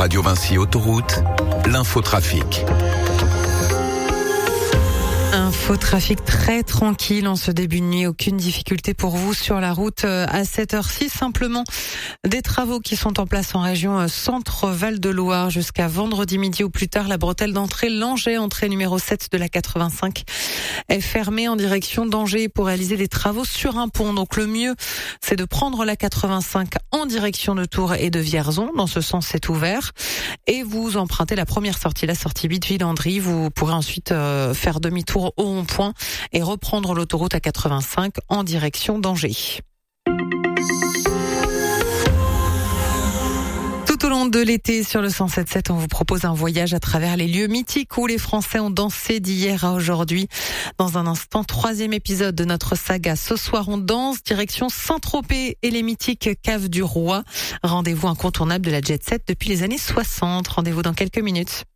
Radio Vinci Autoroute, l'infotrafic. Infotrafic très tranquille en ce début de nuit, aucune difficulté pour vous sur la route à cette heure-ci. Simplement des travaux qui sont en place en région Centre-Val de Loire jusqu'à vendredi midi ou plus tard. La bretelle d'entrée Langeais, entrée numéro 7 de la 85, est fermée en direction d'Angers pour réaliser des travaux sur un pont. Donc le mieux, c'est de prendre la 85 en direction de Tours et de Vierzon. Dans ce sens, c'est ouvert. Et vous empruntez la première sortie, la sortie Bideville-Landry. Vous pourrez ensuite faire demi-tour au rond-point et reprendre l'autoroute A85 en direction d'Angers. Tout au long de l'été, sur le 107.7, on vous propose un voyage à travers les lieux mythiques où les Français ont dansé d'hier à aujourd'hui. Dans un instant, 3e épisode de notre saga. Ce soir, on danse, direction Saint-Tropez et les mythiques Caves du Roi. Rendez-vous incontournable de la jet set depuis les années 60. Rendez-vous dans quelques minutes.